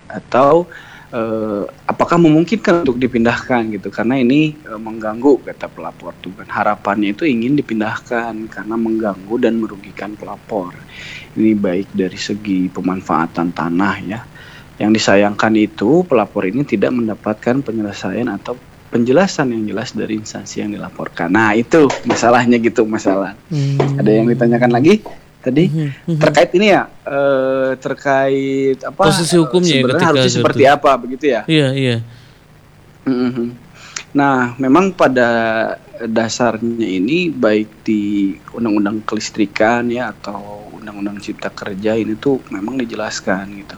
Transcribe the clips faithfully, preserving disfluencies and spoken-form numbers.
atau uh, apakah memungkinkan untuk dipindahkan gitu, karena ini uh, mengganggu, kata pelapor tuh kan. Harapannya itu ingin dipindahkan karena mengganggu dan merugikan pelapor. Ini baik dari segi pemanfaatan tanah ya. Yang disayangkan itu pelapor ini tidak mendapatkan penyelesaian atau penjelasan yang jelas dari instansi yang dilaporkan. Nah itu masalahnya gitu, masalah. Hmm. Ada yang ditanyakan lagi tadi hmm. terkait ini ya, eh, terkait apa? Posisi hukumnya sebenarnya harusnya itu seperti apa begitu ya? Iya iya. Mm-hmm. Nah memang pada dasarnya ini baik di Undang-Undang Kelistrikan ya atau Undang-Undang Cipta Kerja ini tuh memang dijelaskan gitu.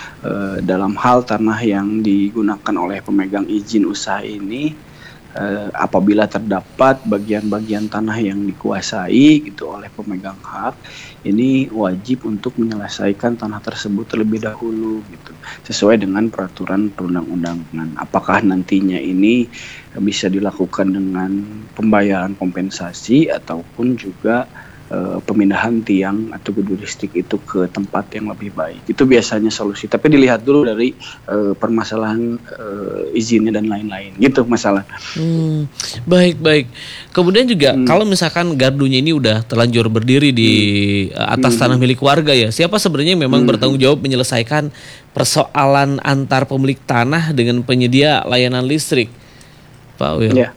Uh, dalam hal tanah yang digunakan oleh pemegang izin usaha ini, uh, apabila terdapat bagian-bagian tanah yang dikuasai gitu oleh pemegang hak, ini wajib untuk menyelesaikan tanah tersebut terlebih dahulu gitu, sesuai dengan peraturan perundang-undangan. Apakah nantinya ini bisa dilakukan dengan pembayaran kompensasi ataupun juga Uh, pemindahan tiang atau gedung listrik itu ke tempat yang lebih baik. Itu biasanya solusi. Tapi dilihat dulu dari uh, permasalahan uh, izinnya dan lain-lain. Gitu masalah. Hmm, baik baik. Kemudian juga hmm. kalau misalkan gardunya ini udah terlanjur berdiri di hmm. uh, atas hmm. tanah milik warga ya, siapa sebenarnya memang hmm. bertanggung jawab menyelesaikan persoalan antar pemilik tanah dengan penyedia layanan listrik, Pak Wil? Ya,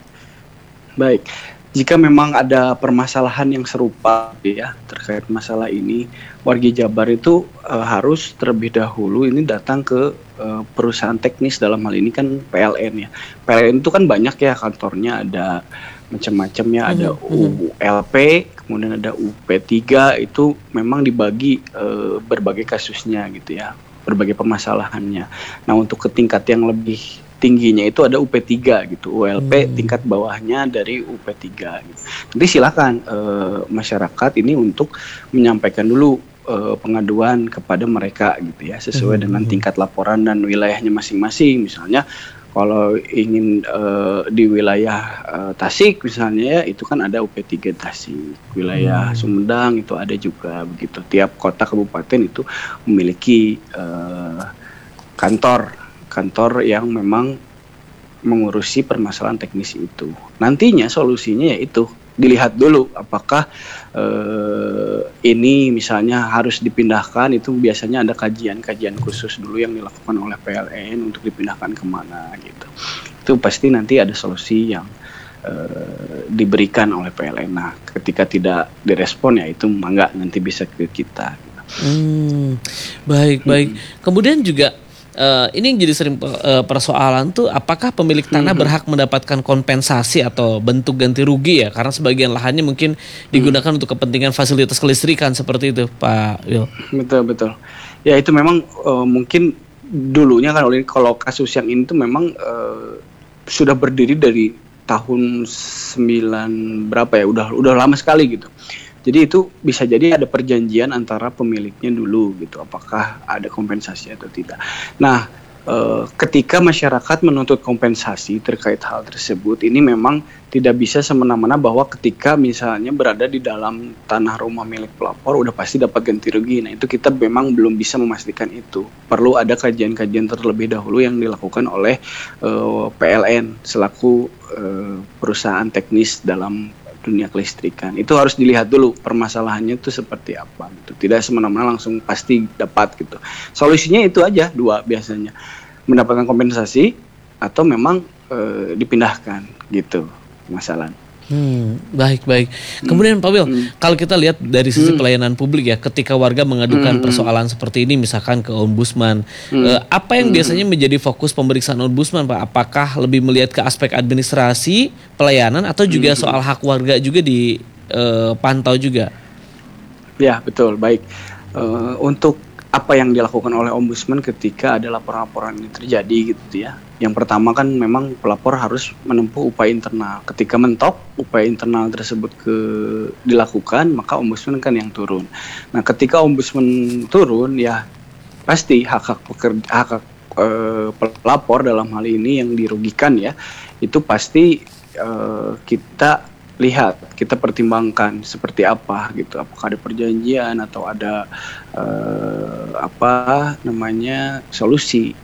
baik. Jika memang ada permasalahan yang serupa ya terkait masalah ini, warga Jabar itu uh, harus terlebih dahulu ini datang ke uh, perusahaan teknis, dalam hal ini kan P L N ya. P L N itu kan banyak ya kantornya, ada macam-macam ya, ada U L P, kemudian ada U P tiga, itu memang dibagi uh, berbagai kasusnya gitu ya, berbagai permasalahannya. Nah untuk ke tingkat yang lebih tingginya itu ada U P tiga gitu, U L P hmm. tingkat bawahnya dari U P tiga gitu. Nanti silakan uh, masyarakat ini untuk menyampaikan dulu uh, pengaduan kepada mereka gitu ya, sesuai hmm. dengan tingkat laporan dan wilayahnya masing-masing. Misalnya kalau ingin uh, di wilayah uh, Tasik misalnya ya, itu kan ada U P tiga Tasik. Wilayah hmm. Sumedang itu ada juga begitu. Tiap kota kabupaten itu memiliki uh, kantor kantor yang memang mengurusi permasalahan teknis itu. Nantinya solusinya yaitu dilihat dulu apakah eh, ini misalnya harus dipindahkan, itu biasanya ada kajian-kajian khusus dulu yang dilakukan oleh P L N untuk dipindahkan kemana gitu. Itu pasti nanti ada solusi yang eh, diberikan oleh P L N. Nah ketika tidak direspon ya itu mangga nanti bisa ke kita. Hmm, baik baik. Hmm. Kemudian juga Uh, ini yang jadi sering uh, persoalan tuh, apakah pemilik tanah hmm. berhak mendapatkan kompensasi atau bentuk ganti rugi ya, karena sebagian lahannya mungkin digunakan hmm. untuk kepentingan fasilitas kelistrikan seperti itu, Pak Wil. Betul betul. Ya itu memang uh, mungkin dulunya kan oleh kalau kasus yang ini tuh memang uh, sudah berdiri dari tahun sembilan berapa ya, udah udah lama sekali gitu. Jadi itu bisa jadi ada perjanjian antara pemiliknya dulu gitu, apakah ada kompensasi atau tidak. Nah, e, ketika masyarakat menuntut kompensasi terkait hal tersebut, ini memang tidak bisa semena-mena bahwa ketika misalnya berada di dalam tanah rumah milik pelapor udah pasti dapat ganti rugi. Nah itu kita memang belum bisa memastikan itu. Perlu ada kajian-kajian terlebih dahulu yang dilakukan oleh e, P L N selaku e, perusahaan teknis dalam dunia kelistrikan. Itu harus dilihat dulu permasalahannya itu seperti apa gitu. Tidak semena-mena langsung pasti dapat gitu. Solusinya itu aja dua biasanya. Mendapatkan kompensasi atau memang e, dipindahkan gitu masalahnya. Hmm, baik baik. Kemudian Pak Wil, hmm. kalau kita lihat dari sisi hmm. pelayanan publik ya, ketika warga mengadukan hmm. persoalan seperti ini, misalkan ke ombudsman, hmm. eh, apa yang hmm. biasanya menjadi fokus pemeriksaan ombudsman, Pak? Apakah lebih melihat ke aspek administrasi, pelayanan, atau juga hmm. soal hak warga juga dipantau eh, juga? Ya betul, baik. Uh, untuk apa yang dilakukan oleh ombudsman ketika ada laporan-laporan ini terjadi gitu ya. Yang pertama kan memang pelapor harus menempuh upaya internal. Ketika mentok upaya internal tersebut ke dilakukan, maka ombudsman kan yang turun. Nah, ketika ombudsman turun ya pasti hak-hak pekerja, hak-hak eh, pelapor dalam hal ini yang dirugikan ya, itu pasti eh, kita lihat, kita pertimbangkan seperti apa gitu, apakah ada perjanjian atau ada uh, apa namanya solusi